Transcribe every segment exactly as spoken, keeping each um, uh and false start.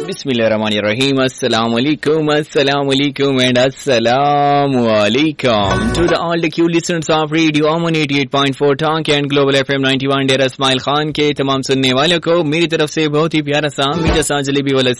Bismillahirrahmanirrahim. Assalamu alaikum, assalamu alaikum and assalamu alaikum to the all the Q listeners of Radio Aman eighty-eight point four Tank and Global F M ninety-one डेरा इस्माइल खान के तमाम सुनने वालों को मेरी तरफ से बहुत ही प्यारा सा मीठा सा जलेबी वाला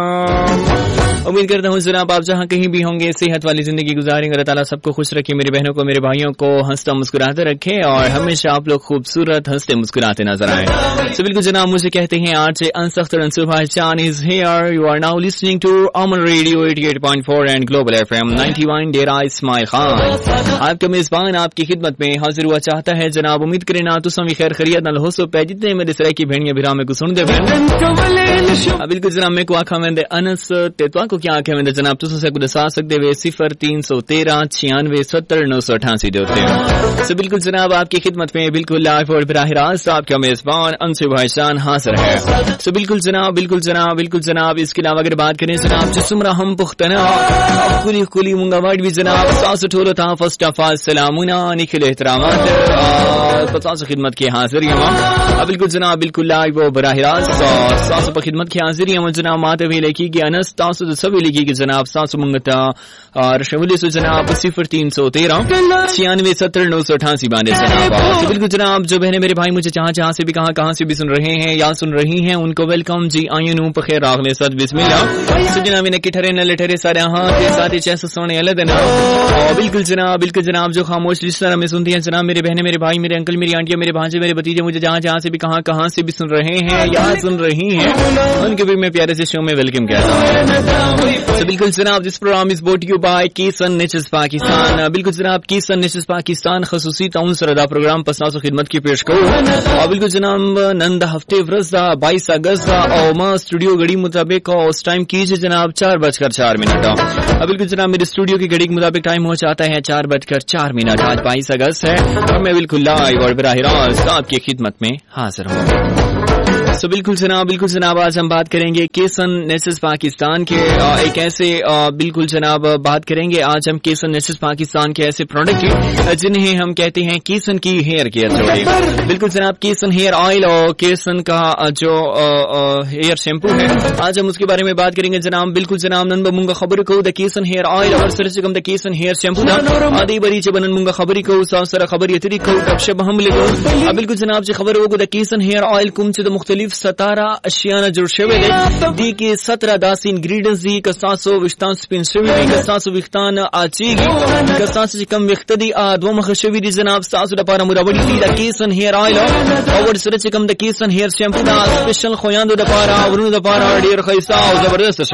सलाम। उम्मीद करता हूँ जनाब आप जहाँ कहीं भी होंगे सेहत वाली जिंदगी गुजारेंगे। अल्लाह ताला सबको खुश रखे, मेरी बहनों को मेरे भाइयों को हंसता मुस्कुराते रखे और हमेशा आप लोग खूबसूरत हंसते मुस्कुराते नजर आए। तो बिल्कुल जनाब मुझे कहते हैं आज से अनसख्त रंसुर भाईजान is here. You are now listening to Aman Radio eighty-eight point four and Global F M ninety-one डेरा इस्माइल खान आपका मेजबान आपकी खिदमत में हाजिर हुआ चाहता है जनाब। उम्मीद करें ना तुम भी खैर खैरियत नाल हो सो पे जितने मेरे सराय की भेड़ियां बिरा में को सुन दे बिल्कुल जनाब मैं को आखा में अनस ते तो को क्या आखे में जनाब तुम से को दसा सकते वे सिफर तीन सौ तेरह छियानवे सत्तर नौ सौ अठासी दे होते हैं। सो बिल्कुल जनाब आपकी खिदमत में बिल्कुल लाइव और बराह रास्त आपका मेजबान अनसु भाईजान हाजिर है। सो बिल्कुल जनाब बिल्कुल जनाब बिल्कुल जनाब इसके अलावा अगर बात करें जनाब जिसमरा हम पुख्तना कुली कुली मुंगा वार्ड भी जनाब सास ठोर था फर्स्ट ऑफ ऑल सलामुना निखिल एहतरामात पचास खिदमत की हाजिरी हम बिल्कुल जनाब बिल्कुल लाइव और बराह रास्त सास पर खिदमत की हाजिरी हम जनाब माते भी लिखी कि अनस तास सभी लिखी कि जनाब सास मुंगता और शमुली से जनाब सिफर तीन सौ तेरह छियानवे सत्तर नौ सौ अठासी बानवे जनाब। बिल्कुल जनाब जो बहने मेरे भाई मुझे जहाँ जहाँ से भी कहाँ कहाँ से भी सुन रहे हैं या सुन रही हैं उनको वेलकम जी आयन पखेर रागले सद बिस्मिल्लाह सजना में किठरे न लठरे सारे हाँ के साथ चैस सोने अलग ना। बिल्कुल जनाब बिल्कुल जनाब जो खामोश जिस तरह में सुनती हैं जनाब मेरे बहने मेरे भाई मेरे अंकल मेरी आंटियां मेरे भांजे मेरे भतीजे मुझे जहाँ जहाँ से भी कहाँ कहाँ से भी सुन रहे हैं या सुन रही हैं उनके भी मैं प्यारे से शो में वेलकम कहता हूँ। तो बिल्कुल जनाब this programme is boat you bye कीसन natures Pakistan. बिल्कुल जनाब कीसन नेचर्स पाकिस्तान खसूसी ताउन सरदा प्रोग्राम पसनासो खिदमत की पेश करो और बिल्कुल जनाब नंद हफ्ते वरजा बाईस अगस्त और माँ स्टूडियो घड़ी मुताबिक और उस टाइम कीजिए जनाब चार बजकर चार मिनट। अब बिल्कुल जनाब मेरे स्टूडियो की घड़ी के मुताबिक टाइम हो जाता है चार बजकर चार मिनट। आज बाईस अगस्त है और मैं बिल्कुल लाइव और बराह रास्त आपकी खिदमत में हाजिर हूँ। तो बिल्कुल जनाब बिल्कुल जनाब आज हम बात करेंगे केसन नेचर्स पाकिस्तान के एक ऐसे बिल्कुल जनाब बात करेंगे आज हम केसन नेचर्स पाकिस्तान के ऐसे प्रोडक्ट की जिन्हें हम कहते हैं केसन की हेयर केयर जोड़ी। बिल्कुल जनाब केसन हेयर ऑयल और केसन का जो हेयर शैम्पू है आज हम उसके बारे में बात करेंगे जनाब। बिल्कुल जनाब नंबर मुंगा खबर को द केसन हेयर ऑयल और सर से कम द केसन हेयर शैम्पू आदि बरी चे बनन मुंगा खबरी को साफ सरा खबर यतरी को तबशब हम ले लो। बिल्कुल जनाब जी खबर हो द केसन हेयर ऑयल कुम चे द मुख्तलिफ सतारा अशियाना जुड़ शवे दी के सत्रह दास इंग्रेडिएंट्स दी कसासो विस्तान स्पिन शवे कसासो विख्तान आचीगी कसास कम विख्तदी आदव मखशवी दी जनाब सासु द पारा मुराबड़ी दी द केसन हेयर ऑयल और सर से कम द केसन हेयर शैम्पू दा स्पेशल खोयांदो द पारा वरुण द पारा डेर खैसा और जबरदस्त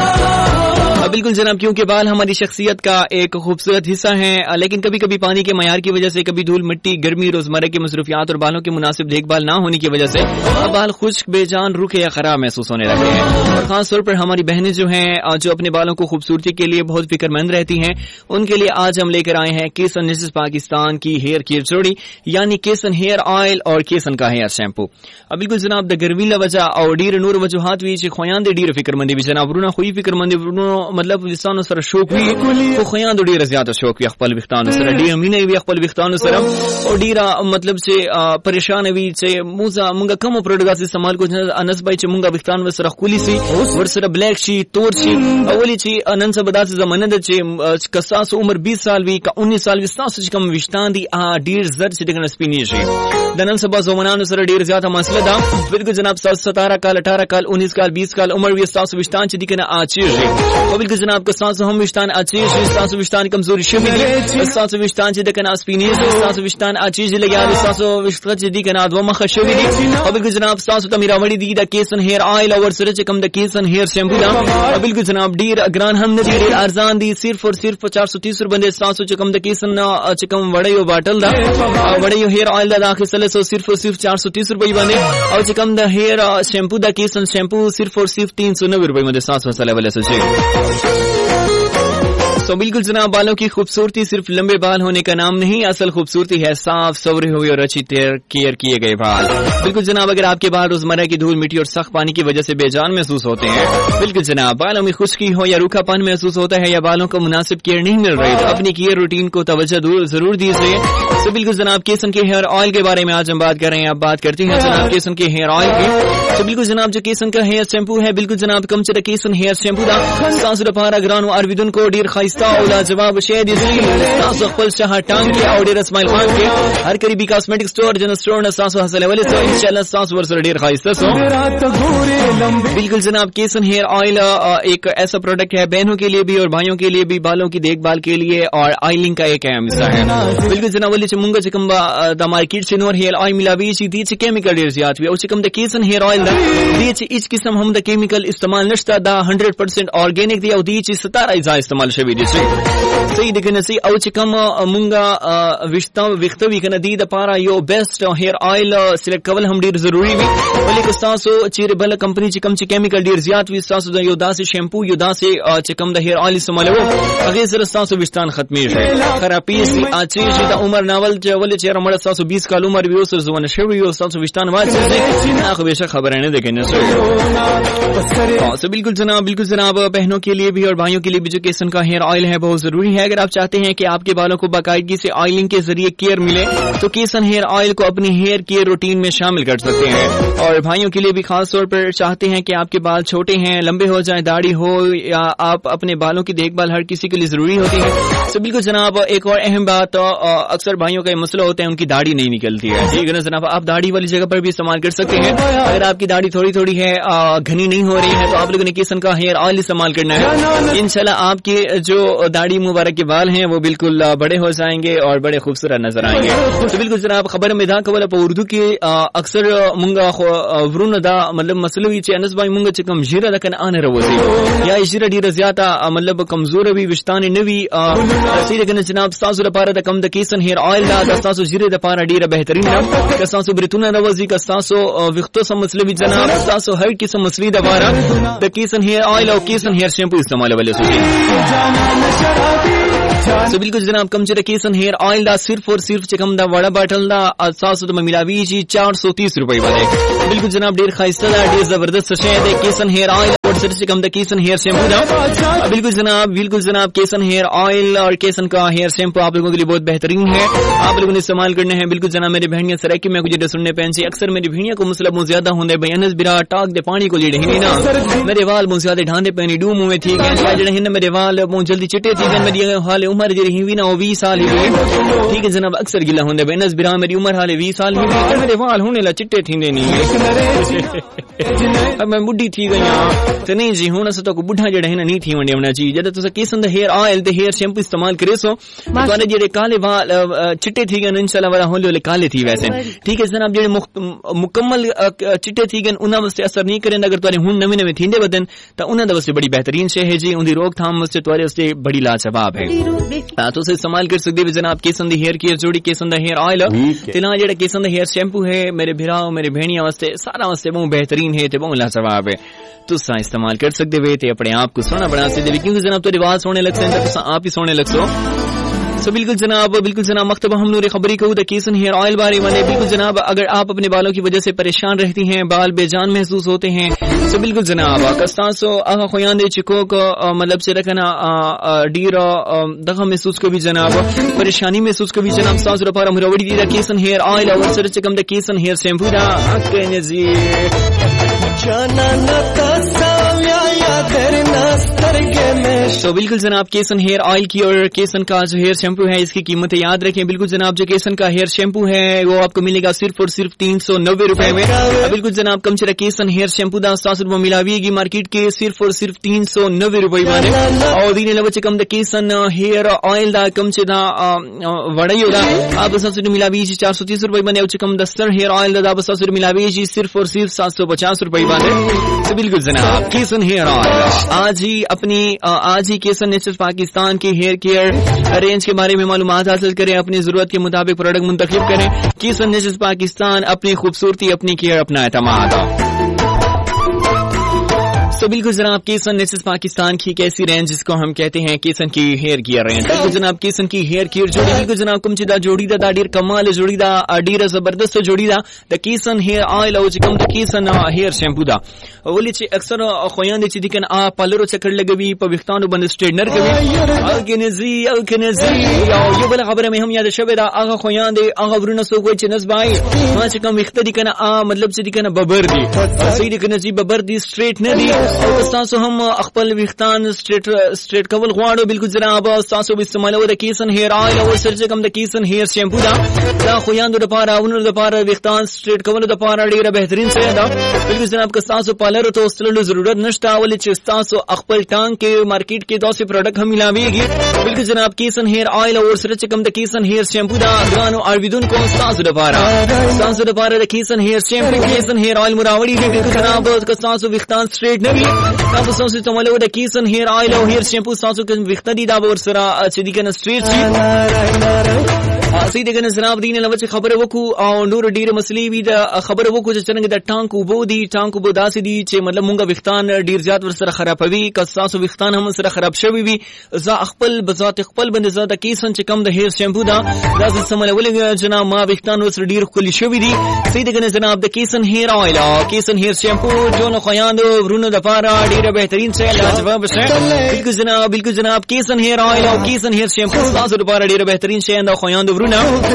है। बिल्कुल जनाब क्योंकि बाल हमारी शख्सियत का एक खूबसूरत हिस्सा है लेकिन कभी कभी पानी के मयार की वजह से कभी धूल मिट्टी गर्मी रोजमर्रा की मसरूफियात और बालों की मुनासिब देखभाल ना होने की वजह से बाल खुश्क बेजान रूखे या खराब महसूस होने लगे हैं। और खास तौर पर हमारी बहनें जो हैं जो अपने बालों को खूबसूरती के लिए बहुत फिक्रमंद रहती हैं उनके लिए आज हम लेकर आए हैं केसन नेचर्स पाकिस्तान की हेयर केयर जोड़ी यानी केसन हेयर ऑयल और केसन का हेयर शैम्पू। अब बिल्कुल जनाब द गर्वीला वजह और डीर नूर वजूहात भी खोयान दे डीर फिक्रमंदी भी जनाब रूना खुई फिक्रमंदी मतलब विस्तानो सर शौक भी तो खोयान दो डीर ज्यादा शौक भी अखपल विख्तानो सर डी अमीने भी अखपल विख्तानो सर और डीरा मतलब से परेशान भी से मुजा मुंगा कम प्रोडक्ट से इस्तेमाल को अनस भाई चे मुंगा विख्तान सर खुली सी और सर ब्लैक शी तोर शी अवली ची अनन से बदा से जमानत चे कसास उम्र बीस साल भी का उन्नीस साल विस्तास से कम विस्तान दी आ डीर जर से देखना स्पिनी शी दनन से बस जमाना सर डीर ज्यादा मसला दा बिल्कुल जनाब सत्रह काल अठारह काल उन्नीस काल बीस काल उम्र विस्तास विस्तान चे दिखना आचीज और बिल्कुल जनाब का सांस हम विस्तान आचीज सांस विस्तान कमजोरी शबी सांस विस्तान चे देखना स्पिनी सांस विस्तान आचीज लगा सांस विस्तान चे दिखना दो मखशबी और बिल्कुल जनाब सांस तमीरा वड़ी दी द केसन हेयर ऑयल और सर चे कम द केसन हेयर शैम्पू दा और बिल्कुल जनाब डीर ग्रान हम ने डीर अरजान दी सिर्फ और सिर्फ चार सौ तीस रुपए सांस चे कम द केसन चे कम वड़यो बाटल दा वड़यो हेयर ऑयल दा दाखिल सले सो सिर्फ और सिर्फ चार सौ तीस रुपए बने और चे कम द हेयर शैम्पू दा केसन शैम्पू सिर्फ और सिर्फ तीन सौ नब्बे रुपए में सांस मसाले वाले से तो बिल्कुल जनाब, बालों की खूबसूरती सिर्फ लंबे बाल होने का नाम नहीं, असल खूबसूरती है साफ सवरे हुए और अच्छी केयर किए गए बाल। बिल्कुल जनाब, अगर आपके बाल रोजमर्रा की धूल मिट्टी और सख्त पानी की वजह से बेजान महसूस होते हैं, बिल्कुल जनाब, बालों में खुश्की हो या रूखापन महसूस होता है या बालों को मुनासिब केयर नहीं मिल रही, तो अपनी केयर रूटीन को तवज्जो जरूर दीजिए। तो बिल्कुल जनाब, केसन के हेयर ऑयल के बारे में आज हम बात कर रहे हैं। अब बात करते हैं जनाब केसन के हेयर ऑयल की। तो बिल्कुल जनाब, जो केसन का हेयर शैम्पू है, बिल्कुल जनाब कम चरा केसन हेयर शैम्पू दा सासु पारा ग्रान आरविदन को डीर खाइस्ता ओला जवाब शेद सासु खपल शाह टांग के और डीर इस्माइल खान के हर करीबी कॉस्मेटिक स्टोर जन स्टोर न सासु हसले वाले सो इंशाल्लाह सासु वर्ष डीर खाइस्ता सो। बिल्कुल जनाब, केसन हेयर ऑयल एक ऐसा प्रोडक्ट है बहनों के लिए भी और भाइयों के लिए भी, बालों की देखभाल के लिए और ऑयलिंग का एक अहम हिस्सा है। बिल्कुल जनाब, वली मुंगा चिकम्बा द मार्केट से नोर हेयर ऑयल मिलावी ची दी ची केमिकल डेर जियात वी और चिकम द केसन हेयर ऑयल दा दी ची इच किस्म हम द केमिकल इस्तेमाल नश्ता दा हंड्रेड परसेंट ऑर्गेनिक दिया दी ची सतारा इजा इस्तेमाल शवी दी सही दिखने से और चिकम मुंगा विश्ता विख्तवी कन दी द पारा यो बेस्ट हेयर ऑयल सिलेक्ट कवल हम डेर जरूरी भी वली को सासो चीर बल कंपनी चिकम ची केमिकल डेर जियात वी सासो द यो दा से शैम्पू यो दा से चिकम द हेयर ऑयल इस्तेमाल वो अगे जरा सासो विस्तान खत्मी है खराबी सी आची दा उमर नावल वली चेहरा मड़ा सासो बीस काल उमर भी उस जुबान शवी यो सासो विस्तान वाज से ना बेशक खबर है देखें से। बिल्कुल जनाब, बिल्कुल जनाब, बहनों के लिए भी और भाइयों के लिए भी जो केसन का हेयर ऑयल है बहुत जरूरी है। अगर आप चाहते हैं कि आपके बालों को बाकायदगी से ऑयलिंग के जरिए केयर मिले तो केसन हेयर ऑयल को अपनी हेयर केयर रूटीन में शामिल कर सकते हैं। और भाइयों के लिए भी खास तौर पर चाहते हैं कि आपके बाल छोटे हैं, लंबे हो जाए, दाढ़ी हो या आप अपने बालों की देखभाल हर किसी के लिए जरूरी होती है। तो बिल्कुल जनाब, एक और अहम बात, अक्सर भाइयों का ये मसला होता है उनकी दाढ़ी नहीं निकलती है, ठीक है ना जनाब, आप दाढ़ी वाली जगह पर भी इस्तेमाल कर सकते हैं। अगर आपकी दाढ़ी थोड़ी थोड़ी है, घनी नहीं हो रही है, तो आप लोगों ने केसन का हेयर ऑयल इस्तेमाल करना है। इंशाल्लाह आपके जो दाढ़ी मुबारक के बाल हैं वो बिल्कुल बड़े हो जाएंगे और बड़े खूबसूरत नजर आएंगे। तो बिल्कुल जनाब, खबर में दा कवल उर्दू के अक्सर मुंगा वरुण दा मतलब मसलवी चे अनस भाई मुंगा चिकम जीरा दा कन आने रवसी या जीरा डी रजियाता मतलब कमजोर भी विस्तान नवी सीरे कन जनाब सासु पारा दा कम द केसन हेयर ऑयल दा सासु जीरे दा पारा डी बेहतरीन का सासु ब्रितुना रवजी का सासु विख्तो समसलवी जनाब सासु हर किस्म मसली दा पारा द केसन हेयर ऑयल और केसन हेयर शैम्पू इस्तेमाल वाले सो बिल्कुल जनाब, कम चरा केसन हेयर ऑयल दा सिर्फ और सिर्फ चिकम दा वड़ा बाटल दा सासु तो मिलावी जी चार सौ तीस रुपए वाले। बिल्कुल जनाब, डेर खाइस्ता दा डेर जबरदस्त शहद है केसन हेयर ऑयल और सिर्फ चिकम दा केसन हेयर शैम्पू दा। बिल्कुल जनाब, बिल्कुल जनाब, केसन हेयर ऑयल और केसन का हेयर शैम्पू आप लोगों के लिए बहुत बेहतरीन है, आप लोगों ने इस्तेमाल करना है। बिल्कुल जनाब, मेरे बहनिया सर की मैं कुछ सुनने पहन से अक्सर मेरी भीड़िया को मुसलब मुझे ज्यादा होंगे बयानस बिरा टाक दे पानी को लीडे ही ना मेरे वाल मुझे ज्यादा ढांडे पहनी डू मुंह में ठीक है जड़े हिन मेरे वाल मुंह जल्दी चिट्टे थी मेरी हाल उम्र जी ही ना बीस साल ही ठीक है जनाब, अक्सर गिला होंगे बयानस बिरा मेरी उम्र हाले बीस साल ही मेरे वाल होने ला चिट्टे थी नहीं अब मैं बुढ़ी थी गई तो नहीं जी होना से तो बुढ़ा जड़ा है ना नहीं थी वंडे होना चाहिए जब तुम केसन the hair oil the hair shampoo इस्तेमाल करे सो तो जेडे काले वाल चिट्टे थी गए इंशाल्लाह वाला होले होले काले थी वैसे ठीक है जनाब, जेडे मुकम्मल चिट्टे थी गए उन्हां वास्ते असर नहीं करेंदा अगर तुहारे हुन नवे नवे थींदे बदन तो उन्हां दा वास्ते बड़ी बेहतरीन शे है जी, उनकी रोकथाम वास्ते तुहारे वास्ते बड़ी लाजवाब है। तो उसे इस्तेमाल कर सकते हो जनाब केसन द हेयर केयर जोड़ी केसन द हेयर ऑयल तिला जेडा केसन द हेयर शैम्पू है मेरे भिराओ मेरे भेणिया वास्ते सारा वास्ते बहुत बेहतरीन है ते बहुत लाजवाब है, तुसा इस्तेमाल कर सकते हो ते अपने आप को सोना बना सकते क्योंकि जनाब तेरी आवाज सोने लग सकते तुसा आप ही सोने लग सो। सो बिल्कुल जनाब, बिल्कुल जनाब, मकतबा हम नूर खबरी को द केसन हेयर ऑयल बारे वाले बिल्कुल जनाब, अगर आप अपने बालों की वजह से परेशान रहती हैं, बाल बेजान महसूस होते हैं, तो बिल्कुल जनाब कस्तासो आहा खुयान चिको को मतलब से रखना डीर दगा महसूस को भी जनाब परेशानी महसूस को भी जनाब सास रपारा मुरवड़ी दी केसन हेयर ऑयल और सर चिकम द केसन हेयर शैम्पू दा कहने जी जाना न तो बिल्कुल जनाब, केसन हेयर ऑयल की और केसन का जो हेयर शैम्पू है इसकी कीमतें याद रखें। बिल्कुल जनाब, जो केसन का हेयर शैम्पू है वो आपको मिलेगा सिर्फ और सिर्फ तीन सौ नब्बे रुपए में। बिल्कुल जनाब, कम चरा केसन हेयर शैम्पू दा सात रुपए मिलावी मार्केट के सिर्फ और सिर्फ तीन सौ नब्बे रुपए माने और दीने लव कम द केसन हेयर ऑयल दा कम से दा वड़ाई होगा आप सात सौ मिलावी चार सौ तीस रुपए बने कम दस्तर हेयर ऑयल दा सात सौ मिलावी सिर्फ और सिर्फ सात सौ पचास रुपए बने। तो बिल्कुल जनाब, केसन हेयर ऑयल आज ही अपनी आज ही केसन नेचर पाकिस्तान की हेयर केयर रेंज के बारे में मालूमात हासिल करें, अपनी जरूरत के मुताबिक प्रोडक्ट मुंतखब करें। केसन नेचर पाकिस्तान, अपनी खूबसूरती, अपनी केयर, अपना एतमाद। तो बिल्कुल जनाब केसन नेसेस पाकिस्तान की एक ऐसी रेंज जिसको हम कहते हैं केसन की हेयर गियर रेंज। बिल्कुल जनाब केसन की हेयर गियर जोड़ी बिल्कुल जनाब कुमचिदा जोड़ी दा दाडीर कमाल जोड़ी दा आडीर जबरदस्त जोड़ी दा द केसन हेयर ऑयल और जिकम द केसन हेयर शैम्पू दा वली चे अक्सर खोयां दे चिदिकन आ पालरो चक्कर लगवी पविख्तानो बंद स्ट्रेटनर कवी अलकेनजी अलकेनजी यो बला खबर में हम याद शबेदा आगा खोयां दे आगा वरुना सो कोई चनस भाई मा चकम विख्ता दिकन आ मतलब चिदिकन बबर दी सही दिकन जी बबर दी स्ट्रेट न दी और सासो हम अखपल विख्तान स्ट्रेट स्ट्रेट कवल गवाड़ो बिल्कुल जनाब सासो इस्तेमाल और केसन हेयर ऑयल और सरजे कम द केसन हेयर शैम्पू दा दा खोयां दो पारा उन द पारा विख्तान स्ट्रेट कवल द पारा डेरा बेहतरीन से दा बिल्कुल जनाब का सासो पालर तो उस्तलो जरूरत नष्टा वाले सासो अखपल टांग के मार्केट के दो से प्रोडक्ट हम मिलावेगी बिल्कुल जनाब केसन हेयर ऑयल और सरजे कम द केसन हेयर शैम्पू दा गानो आरविदुन को सासो द पारा सासो द पारा द केसन हेयर शैम्पू केसन हेयर ऑयल मुरावड़ी बिल्कुल जनाब का सासो विख्तान स्ट्रेट नवी अब सासो तमलो द केसन हेयर ऑयल और हेयर शैम्पू सासो के विख्ता दी दा और सरा चिदिकन स्ट्रेट सी सही देखने जनाब दीन लवच खबर वकु और नूर डीर मसली भी द खबर वकु चरंग द टांक उबो दी टांक उबो दासी दी चे मतलब मुंगा विख्तान डीर जात वर सर खराब हवी का सासो विख्तान हम सर खराब शवी भी जा अखपल बजात अखपल बंद जा द केसन चे कम द हेयर शैम्पू दा राज समल वले जनाब मा विख्तान वर डीर कुल शवी दी सही देखने जनाब द केसन हेयर ऑयल केसन हेयर शैम्पू जो न खयान दो रुनो द पारा डीर बेहतरीन से लाजवाब से बिल्कुल जनाब बिल्कुल जनाब केसन हेयर ऑयल और केसन हेयर शैम्पू सासो द पारा डीर बेहतरीन से अंदा खयान दो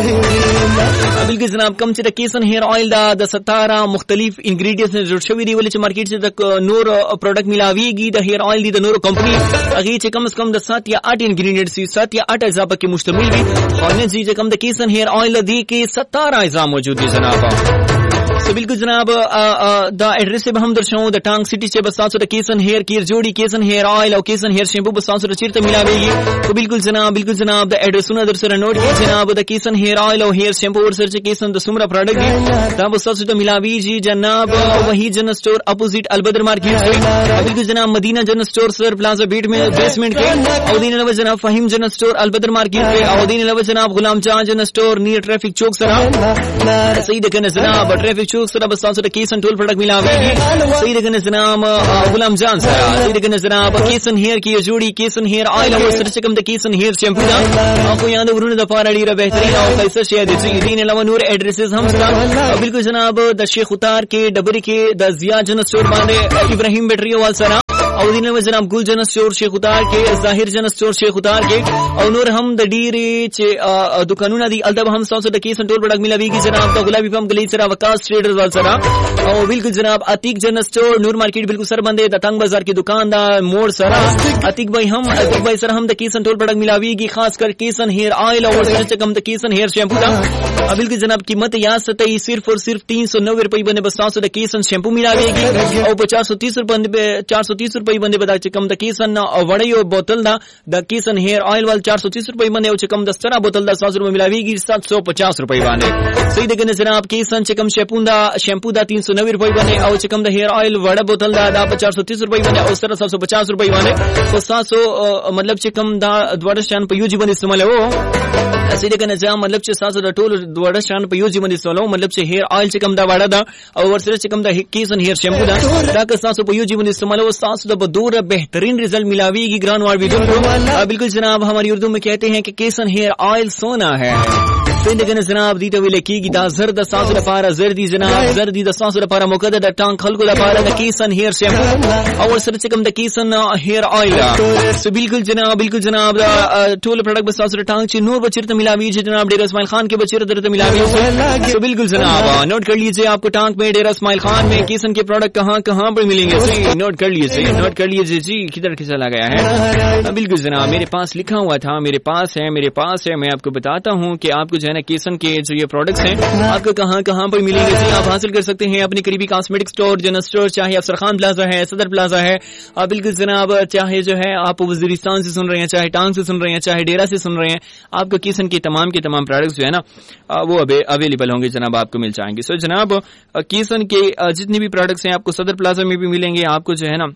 बिल्कुल जनाब कम से केसन हेयर ऑयल दा द सतारा मुख्तलिफ इंग्रेडिएंट्स ने जो शवी दी वाले मार्केट से तक नूर product मिलावीगी the hair oil the the Noor company अगे चे कम से कम द सात या आठ इंग्रेडिएंट्स सात या आठ अज़ा के मुश्तमिल भी और ने जी कम द केसन हेयर ऑयल दी के सतारा अज़ा मौजूद है जनाब। तो बिल्कुल जनाब द एड्रेस से हम दर्शाऊं द टांग सिटी से बस द केसन हेयर कीर जोड़ी केसन हेयर ऑयल और केसन हेयर शैम्पू बस चिरते मिलावेगी तो बिल्कुल जनाब बिल्कुल जनाब द एड्रेस सुना दर नोट की जनाब द केसन हेयर ऑयल और हेयर शैम्पू और सर केसन द सुमरा प्रोडक्ट दी दा बस द मिलावी जी जनाब वही जन स्टोर अपोजिट अलबदर मार्केट से बिल्कुल जनाब मदीना जन स्टोर सर प्लाजा बीट में बेसमेंट के औदीन अलावा जनाब फहीम जन स्टोर अलबदर मार्केट पे औदीन अलावा जनाब गुलाम जहां जन स्टोर नियर ट्रैफिक चौक सरा सही देखने जनाब ट्रैफिक चौक सरा बस सासो द केसन टोल प्रोडक्ट मिलावेगी सही देखने जनाब गुलाम जान सरा सही देखने जनाब केसन हेयर की जोड़ी केसन हेयर ऑयल और सर से कम द केसन हेयर शैम्पू दा आपको याद उन्होंने द पारा डीरा बेहतरीन और कैसा शेयर दी दीन अलावा नूर एड्रेसेस हम सरा बिल्कुल जनाब द शेख उतार के डबरी के द जिया जन स्टोर बांधे इब्राहिम बैटरी वाल सरा और दिन में जनाब गुल जन स्टोर शेख उतार के जाहिर जन स्टोर शेख उतार के और नूर हम द डीरे चे दुकानों दी अल्दब हम सासो द केसन टोल प्रोडक्ट मिलावेगी जनाब द गुलाबी पम गली सरा वकास ट्रेडर्स वाल सरा और बिल्कुल जनाब अतीक जन स्टोर नूर मार्केट बिल्कुल सर बंदे द तंग बाजार की दुकानदार मोड़ सरा अतीक भाई हम अतीक भाई सर हम द केसन टोल प्रोडक्ट मिलावेगी खासकर केसन हेयर ऑयल और सर कम द केसन हेयर शैम्पू दा बिल्कुल जनाब कीमत याद सतई सिर्फ और सिर्फ तीन सौ नब्बे रुपये बंदे बस सासो द केसन शैम्पू मिलावेगी और पचास सौ तीस रुपये चार सौ तीस रुपये बंदे बता कम द केसन वड़ियो बोतल दा द केसन हेयर ऑयल वाल चार सौ तीस रुपये बंदे कम द सरा बोतल दा सात सौ रुपये मिलावेगी सात सौ पचास रुपये बंदे सही देखने जनाब केसन चकम शैम्पू दा शैम्पू दा तीन सौ नब्बे रुपये बने और चकम द हेयर ऑयल वड़ा बोतल दा दा चार सौ तीस रुपये बने और सरा सात सौ पचास रुपये बने तो सात सौ मतलब चकम दा द्वारा स्टान पे यूज बन इस्तेमाल है वो सही देखने जनाब मतलब सात सौ टोल द्वारा स्टान पे यूज बन इस्तेमाल हो मतलब हेयर ऑयल चकम दा वड़ा दा और सरा चकम दा केसन हेयर शैम्पू दा दा का सात सौ पे यूज बन इस्तेमाल हो सात सौ बदूर बेहतरीन रिजल्ट मिलावेगी ग्रान वार भी बिल्कुल जनाब हमारी उर्दू में कहते हैं कि केसन हेयर ऑयल सोना है देखने जनाब दी टवीले की दा जर्द सासु द पारा जर्दी जनाब जर्दी द सासु द पारा मुकद्दर द टांग खलको द पारा द केसन हेयर शैम्पू और सर से कम द केसन हेयर ऑयल सो बिल्कुल जनाब बिल्कुल जनाब टोल प्रोडक्ट बस सासु द टांग ची नूर बचिर त मिलावी जी जनाब डेरा इस्माइल खान के बचिर त मिलावी सो बिल्कुल जनाब नोट कर लीजिए आपको टांग में डेरा इस्माइल खान में केसन के प्रोडक्ट कहां कहां पर मिलेंगे सही नोट कर लीजिए नोट कर लीजिए जी किधर किधर चला गया है बिल्कुल जनाब मेरे पास लिखा हुआ था मेरे पास है मेरे पास है मैं आपको बताता हूं कि आपको जो है ना केसन के जो ये प्रोडक्ट्स हैं आपको कहां कहां पर मिलेंगे जी आप हासिल कर सकते हैं अपने करीबी कॉस्मेटिक स्टोर जनरल स्टोर चाहे अफसर खान प्लाजा है सदर प्लाजा है बिल्कुल जनाब चाहे जो है आप वजीरिस्तान से सुन रहे हैं चाहे टांग से सुन रहे हैं चाहे डेरा से सुन रहे हैं आपको केसन के तमाम के तमाम प्रोडक्ट्स जो है ना वो अवेलेबल होंगे जनाब आपको मिल जाएंगे सो जनाब केसन के जितने भी प्रोडक्ट्स हैं आपको सदर प्लाजा में भी मिलेंगे आपको जो है ना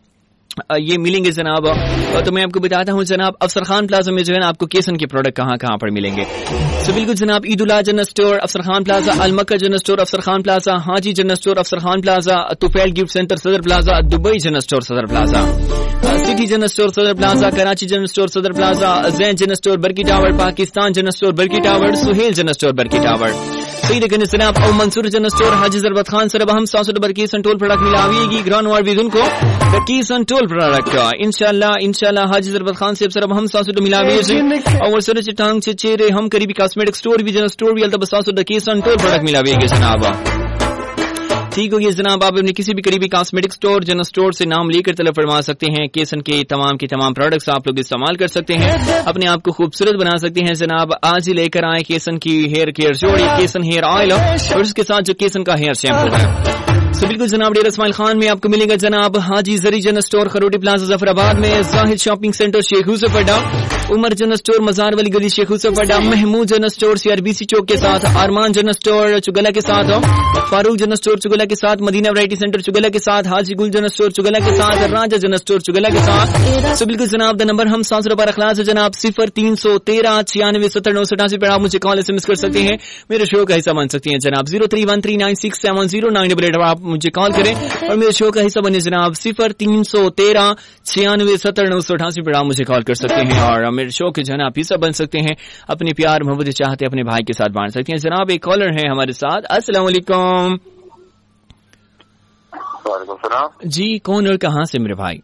ये मिलेंगे जनाब। तो मैं आपको बताता हूँ जनाब, अफसर खान प्लाजा में जो है ना आपको केसन के प्रोडक्ट कहाँ कहाँ पर मिलेंगे। सो बिल्कुल जनाब, ईदुल्लाह जनरल स्टोर, अफसर खान प्लाजा, अलमक्का जनरल स्टोर, अफसर खान प्लाजा, हाजी जनरल स्टोर, अफसर Khan plaza, Tufail gift centre सदर प्लाजा, दुबई जनरल स्टोर सदर प्लाजा, सिटी जनरल स्टोर सदर प्लाजा, कराची जनरल स्टोर सदर प्लाजा, जैन जनरल स्टोर बरकी टावर, पाकिस्तान जनरल स्टोर बरकी टावर, सुहेल जनरल स्टोर बरकी tower, Saeed गंज जनाब, और Mansoor general store, हाजी जरबत खान सरब हम सासुद बरकी संटोल प्रोडक्ट मिलावेगी ग्राउंड वार विदुन को बरकी संटोल प्रोडक्ट इंशाल्लाह इंशाल्लाह हाजी जरबत खान से सरब हम सासुद मिलावेगी और सरच टांग से चेहरे हम करीबी कॉस्मेटिक स्टोर भी जनरल स्टोर भी अल्तबा सासुद बरकी संटोल प्रोडक्ट मिलावेगी जनाब। ठीक होगी जनाब, आप अपने किसी भी करीबी कॉस्मेटिक स्टोर जनरल स्टोर से नाम लेकर तलब फरमा सकते हैं। केसन के तमाम के तमाम प्रोडक्ट्स आप लोग इस्तेमाल कर सकते हैं, अपने आप को खूबसूरत बना सकते हैं जनाब। आज ही लेकर आए केसन की हेयर केयर जोड़ी, केसन हेयर ऑयल और उसके साथ जो केसन का हेयर शैम्पू है। तो बिल्कुल जनाब, डेरा इस्माइल खान में आपको मिलेगा जनाब हाजी जरी general store, Kharoti plaza Zafarabad में, जाहिद शॉपिंग सेंटर शेख यूसुफ अड्डा, उमर जनरल स्टोर मजार वाली गली शेख यूसुफ अड्डा, महमूद जनरल स्टोर सीआरबीसी चौक के साथ, अरमान जनरल स्टोर चुगला के साथ, फारूक जनरल स्टोर चुगला के साथ, मदीना वैरायटी सेंटर चुगला के साथ, हाजी गुल जनरल स्टोर चुगला के साथ, राजा जनरल स्टोर चुगला के साथ। तो बिल्कुल जनाब, द नंबर हम सात सौ रुपये अखलास है जनाब, सिफर तीन सौ तेरह छियानवे सत्तर नौ सौ अठासी पर आप मुझे कॉल एस एम एस कर सकते हैं, मेरे शो का हिस्सा बन सकते हैं जनाब। Zero three one three nine six seven zero nine double eight आप मुझे कॉल करें और मेरे शो का हिस्सा बने जनाब। सिफर तीन सौ तेरह छियानवे सत्तर नौ सौ अठासी पर आप मुझे कॉल कर सकते हैं और मेरे शो के जो है आप हिस्सा बन सकते हैं, अपने प्यार मोहब्बत चाहते अपने भाई के साथ बांट सकते हैं जनाब। एक कॉलर है हमारे साथ, अस्सलाम वालेकुम। जी कौन और कहाँ से मेरे भाई?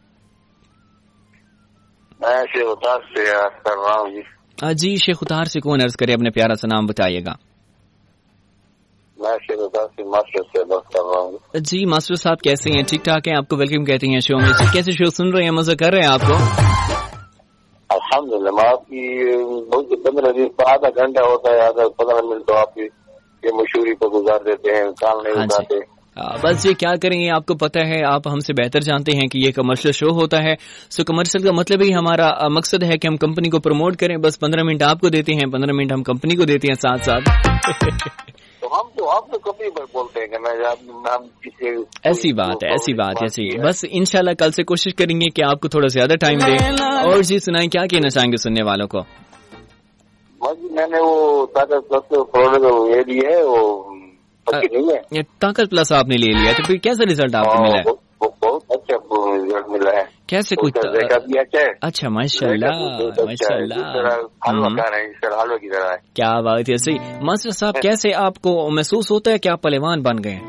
मैं शेख उतार से कर रहा हूँ जी। जी शेख उतार से कौन अर्ज करे, अपने प्यारा सा नाम बताइएगा। मैं शेख उतार से मास्टर से बात कर रहा हूँ। जी मास्टर साहब कैसे हैं? ठीक ठाक हैं? आपको वेलकम कहते हैं शो में। कैसे शो सुन रहे हैं, मजा कर रहे हैं आपको? अल्हम्दुलिल्लाह, आपकी बहुत पंद्रह दिन आधा घंटा होता है, आधा पंद्रह मिनट तो आपकी ये मशहूरी पर गुजार देते हैं, काम नहीं उठाते। बस ये क्या करेंगे, आपको पता है, आप हमसे बेहतर जानते हैं कि ये कमर्शियल शो होता है। सो कमर्शियल का मतलब ही हमारा मकसद है कि हम कंपनी को प्रमोट करें। बस पंद्रह मिनट आपको देते हैं, पंद्रह मिनट हम कंपनी को देते हैं साथ साथ। तो हम तो आप तो कभी पर बोलते हैं कि मैं नाम किसी ऐसी बात है, ऐसी बात है, ऐसी बस इंशाल्लाह कल से कोशिश करेंगे कि आपको थोड़ा ज्यादा टाइम दें। और जी सुनाएं, क्या कहना चाहेंगे सुनने वालों को? मैंने वो ताकत प्लस प्रोडक्ट ये ली है, वो नहीं है ताकत प्लस आपने ले लिया, तो फिर कैसा रिजल्ट आपको मिला है? बहुत अच्छा रिजल्ट मिला है। कैसे कुछ अच्छा है? अच्छा माशाल्लाह माशाल्लाह, हलवा की तरह है। क्या बात है। सही मास्टर साहब, कैसे आपको महसूस होता है कि आप पहलवान बन गए?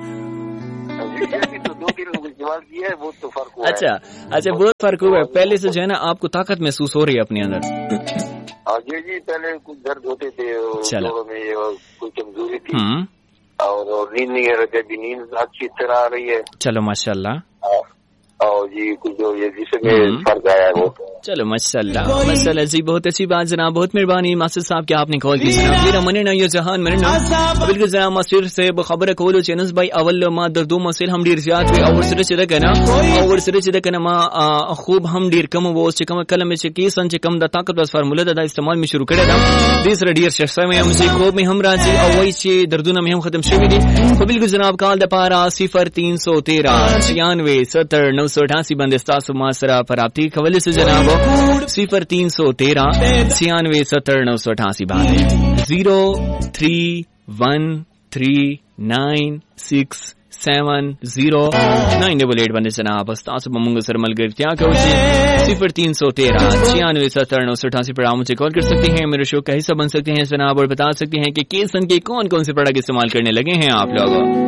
दो तीन इस्तेमाल किया है, बहुत तो फर्क हुआ। अच्छा अच्छा, बहुत फर्क हुआ है। पहले से जो है ना आपको ताकत महसूस हो रही है अपने अंदर? जी जी, पहले कुछ दर्द होते थे जोड़ों में, कुछ कमजोरी थी और नींद नहीं आ रही थी, नींद अच्छी तरह आ रही है। चलो माशाल्लाह। और जी कुछ जो ये जिसमें फर्क आया है वो। चलो माशाल्लाह माशाल्लाह जी, बहुत अच्छी बात जनाब, बहुत मेहरबानी मास्टर साहब कि आपने कॉल की जनाब। मेरा मन ना ये जहान मन ना बिल्कुल जनाब मास्टर से खबर खोलो चैनल्स भाई अवल मा दर्दो मसल हम डीर ज्यादा हुई और सिर चिदा कहना और सिर चिदा कहना मा खूब हम डीर कम वो से कम कलम से की संच कम द ताकत बस फार्मूला दा इस्तेमाल में शुरू करे था दूसरा डीर शख्स में हम से खूब में हम राजी और वही से दर्दों में हम खत्म शुरू दी। तो बिल्कुल जनाब कॉल द पारा सिफर तीन सौ तेरह छियानवे सत्तर नौ सौ अठासी बंदिस्ता सुमासरा पर आप ठीक हवाले से जनाब सिफर तीन सौ तेरह छियानवे सत्तर नौ सौ अठासी बात zero three one three nine six seven zero nine double eight बने जनाब मुंग सरमल क्या सिफर तीन सौ तेरह छियानवे सत्तर नौ सौ अठासी पर आप मुझे कॉल कर सकते हैं, मेरे शो का हिस्सा बन सकते हैं जनाब और बता सकते हैं कि केसन के कौन कौन से प्रोडक्ट इस्तेमाल करने लगे हैं आप लोग।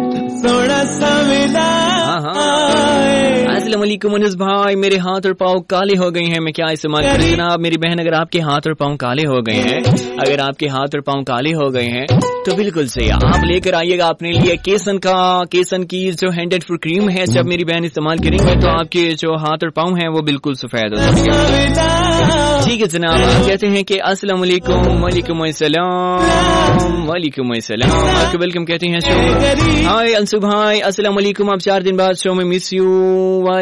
अस्सलाम वालेकुम अनस भाई, मेरे हाथ और पाँव काले हो गए हैं, मैं क्या इस्तेमाल करूं जनाब? मेरी बहन, अगर आपके हाथ और पाँव काले हो गए हैं, अगर आपके हाथ और पाँव काले हो गए हैं तो बिल्कुल सही आप लेकर आइएगा अपने लिए केसन का केसन की जो हैंडेड फॉर क्रीम है। जब मेरी बहन इस्तेमाल करेंगे तो आपके जो हाथ और पाँव हैं वो बिल्कुल सफेद हो जाएंगे। ठीक है जनाब, आप कहते हैं कि अस्सलाम वालेकुम। वालेकुम अस्सलाम वालेकुम अस्सलाम, आपको वेलकम कहते हैं शो में। हाय अंशु भाई, अस्सलाम वालेकुम, आप चार दिन बाद शो में मिस यू वाला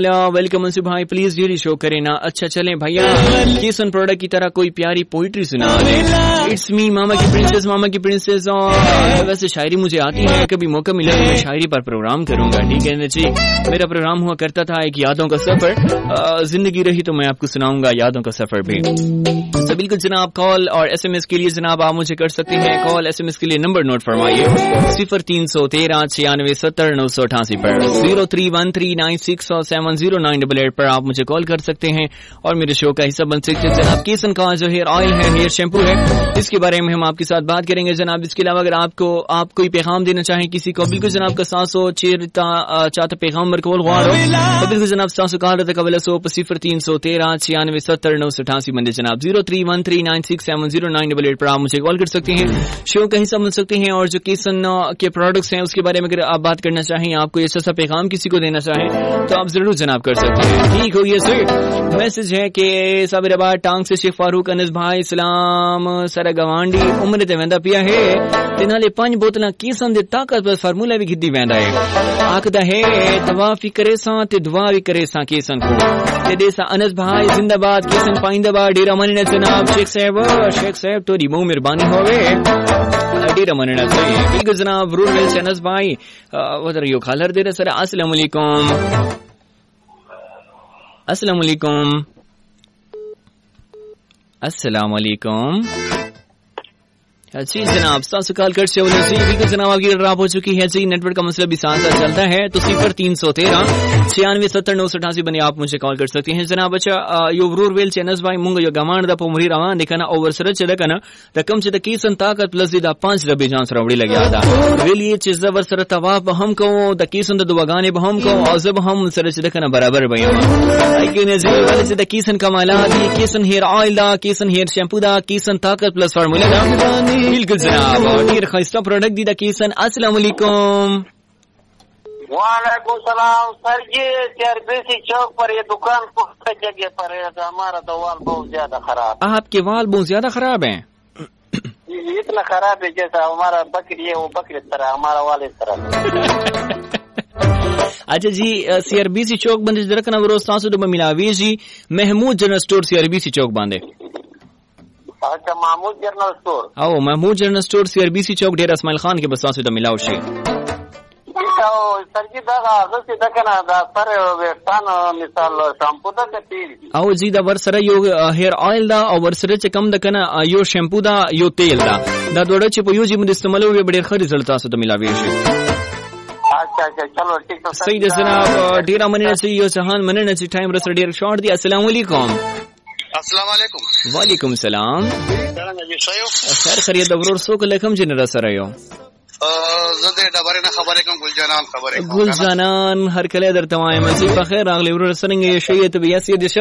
ماشاءاللہ ویلکم منصور بھائی, پلیز ڈیلی شو کریں نا. اچھا چلیں بھیا, کیسن پروڈکٹ کی طرح کوئی پیاری پوئٹری سنا دیں. اٹس می ماما کی پرنسس, ماما کی پرنسس. اور ویسے شاعری مجھے آتی ہے, کبھی موقع ملا تو میں شاعری پر پروگرام کروں گا, ٹھیک ہے نا جی. میرا پروگرام ہوا کرتا تھا ایک یادوں کا سفر, زندگی رہی تو میں آپ کو سناؤں گا یادوں کا سفر بھی. تو بالکل جناب, کال اور ایس ایم ایس کے لیے جناب آپ مجھے کر سکتے ہیں. کال ایس ایم ایس کے لیے نمبر نوٹ فرمائیے, صفر تین سو تیرہ چھیانوے ستر نو سو اٹھاسی پر, zero three one three nine six seven zero nine double eight پر آپ مجھے کال کر سکتے ہیں اور میرے شو کا حصہ بن سکتے ہیں. جناب کیسن کا جو ہیئر آئل ہے, ہیئر شیمپو ہے, اس کے بارے میں ہم آپ کے ساتھ بات کریں گے جناب. اس کے علاوہ اگر آپ کو آپ کوئی پیغام دینا چاہیں کسی کو, بالکل جناب کا سات سو چیرتا چاہتا پیغام مرکول غوار ہو تو بالکل جناب سات سو کہا قبل سو صفر تین سو تیرہ چھیانوے ستر نو سو اٹھاسی بندے جناب, zero three one three nine six seven zero nine double eight پر آپ مجھے کال کر سکتے ہیں, شو کا حصہ بن سکتے ہیں. اور جو کیسن کے پروڈکٹس ہیں اس کے بارے میں اگر آپ بات کرنا چاہیں, آپ کو ایسا سا پیغام کسی کو دینا چاہیں تو آپ ضرور جناب کر سکتے ہیں. ٹھیک ہو, یہ سر میسج ہے کہ صابر آباد ٹانگ سے شیخ فاروق انس بھائی سلام سر گوانڈی عمر تے ویندا پیا ہے تے نالے پانچ بوتلاں کیسن دے طاقت پر فارمولا بھی گدی ویندا ہے. آکھدا ہے دعا فی کرے ساں تے دعا بھی کرے ساں کیسن کو تے دے سا انس بھائی زندہ باد کیسن پائندہ باد ڈیرا مننا جناب. شیخ صاحب شیخ صاحب توری مو مہربانی ہوے ڈیرا مننا چاہیے. بالکل جناب رول ویل سے انس بھائی ادھر یو کالر دے رہے سر. السلام علیکم. السلام علیکم. السلام علیکم. جی جناب سات سو کال کر سے بالکل جناب آپ کی ڈراپ ہو چکی ہے جی. نیٹ ورک کا مسئلہ بھی ساتھ ساتھ چلتا ہے تو صفر تین سو تیرہ چھیانوے ستر نو سو اٹھاسی بنے آپ مجھے کال کر سکتے ہیں جناب. اچھا یو ورور ویل چینس بھائی مونگ یو گمان دا پومری روان دیکھنا اوور سر چ دکنا رقم چ کیسن طاقت پلس دا پانچ ربی جان سروڑی لگیا دا ویلی چیز ور سر تواف ہم کو دا کیسن دا دو گانے بہم کو اور جب ہم سر چ دکنا برابر بھائی لیکن جی والے سے دا کیسن کمالات دی کیسن ہیئر آئل دا کیسن ہیئر شیمپو دا کیسن طاقت پلس فارمولا دا بالکل جناب ڈیر خاصہ پروڈکٹ دی دا کیسن. السلام علیکم. وعلیکم السلام سر جی. چار بیسی چوک پر یہ دکان کس جگہ پر ہے؟ ہمارا تو وال بہت زیادہ خراب. آپ کے وال بہت زیادہ خراب ہیں؟ اتنا خراب ہے جیسا ہمارا بکری ہے وہ بکری طرح, ہمارا وال اس طرح. اچھا جی سی آر بی سی چوک بندے رکھنا روز سات سو روپے ملاوی جی. Mahmood general store C R B C چوک باندھے. اچھا محمود جنرل اسٹور. او Mahmood general store C R B C چوک ڈیرا اسماعیل خان کے بس سات سو ملاو شی. سر جی دا غصے دکنا دا پر ویسٹان مثال شیمپو دا تیل. او جی دا ور سره یو هیر آئل دا او ور سره چې کم د کنه یو شیمپو دا یو تیل دا دا دوړه چې په یو جیم د استعمالو به ډیر ښه رزلټ تاسو ته ملاوي شي. اچھا اچھا چلو ٹھیک ہے. صحیح ده جناب. ډیر مننه چې یو سهان مننه چې ټایم رسره ډیر شارټ دی. السلام علیکم. السلام علیکم. وعلیکم السلام. خیر خیریت د ورور سو کلکم جن سره یو زده ډبره نه خبره کوم. ګلجانان خبره ګلجانان هر کله درته وایم چې په خیر راغلی ورور سره یې شي ته بیا سي د